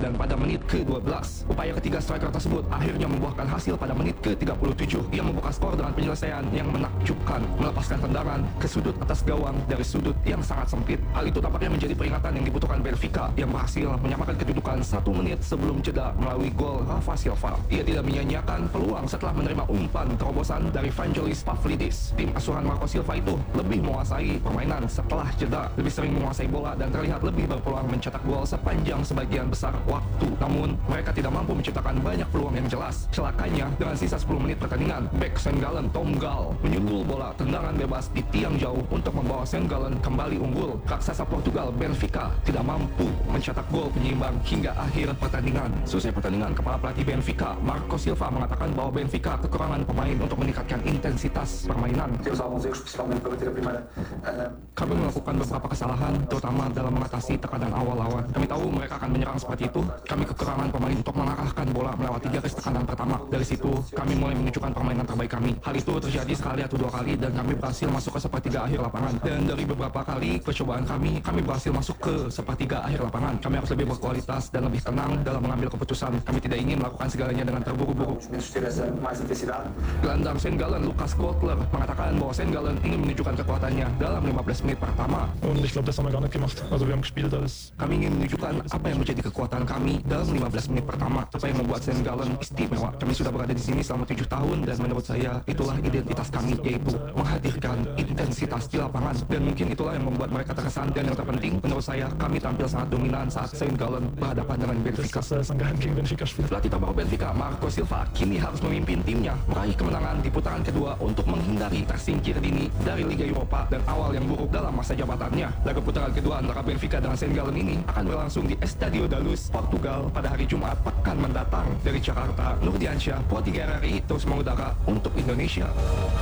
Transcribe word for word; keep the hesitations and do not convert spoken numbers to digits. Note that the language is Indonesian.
dan pada menit ke dua belas, upaya ketiga striker tersebut akhirnya membuahkan hasil pada menit ke tiga puluh tujuh. Ia membuka skor dengan penyelesaian yang menakjubkan, melepaskan tendangan ke sudut atas gawang dari sudut yang sangat sempit. Hal itu tampaknya menjadi peringatan yang dibutuhkan Benfica yang berhasil menyamakan kedudukan satu menit sebelum jeda melalui gol Rafa Silva. Ia tidak menyia-nyiakan peluang setelah menerima umpan terobosan dari Vangelis Pavlidis. Tim asuhan Marco Silva itu lebih menguasai permainan setelah jeda, lebih sering menguasai bola dan terlihat lebih berpeluang mencetak gol sepanjang sebagian besar waktu. Namun, mereka tidak mampu menciptakan banyak peluang yang jelas. Celakanya, dengan sisa sepuluh menit pertandingan, bek Saint Gallen Tom Gal menyundul bola tendangan bebas di tiang jauh untuk membawa Saint Gallen kembali unggul. Raksasa Portugal Benfica tidak mampu mencetak gol penyeimbang hingga akhir pertandingan. Selesai pertandingan, kepala pelatih Benfica Marco Silva mengatakan bahwa Benfica kekurangan pemain untuk meningkatkan intensitas permainan. Kami melakukan beberapa kesalahan, terutama dalam mengatasi tekanan awal lawan. Kami tahu mereka akan menyerang seperti itu. Kami kekurangan pemain untuk mengarahkan bola melewati garis tekanan pertama. Dari situ, kami mulai menunjukkan permainan terbaik kami. Hal itu terjadi sekali atau dua kali dan kami berhasil masuk ke sepertiga akhir lapangan. Dan dari beberapa kali percobaan kami, kami berhasil masuk ke sepertiga akhir lapangan. Kami harus lebih berkualitas dan lebih tenang dalam mengambil keputusan. Kami tidak ingin melakukan segalanya dengan terburu-buru. Gelandang Saint Gallen Lucas Goldler mengatakan bahwa Saint Gallen ingin menunjukkan kekuatannya dalam lima belas menit pertama. Und ich glaube, das haben wir gar nicht gemacht. Also wir haben gespielt alles. Kami ingin menunjukkan apa yang menjadi kekuatan kami dalam lima belas menit pertama. Apa yang membuat Saint Gallen istimewa. Kami sudah berada di sini selama tujuh tahun dan menurut saya itulah identitas kami, yaitu menghadirkan intensitas di lapangan. Dan mungkin itulah yang membuat mereka terkesan. Dan yang terpenting, menurut saya, kami tampil sangat dominan saat Saint Gallen berhadapan dengan Benfica. Pelatih terbaru Benfica Marco Silva kini harus memimpin timnya meraih kemenangan di putaran kedua untuk menghindari tersingkir dini dari Liga Eropa dan awal yang buruk dalam masa jabatannya. Laga putaran kedua antara Benfica dan Saint Gallen ini akan berlangsung di Estadio da Luz, Portugal pada hari Jumat pekan mendatang. Dari Jakarta, Nurdiansyah, Pro tiga R R I terus mengudara untuk Indonesia.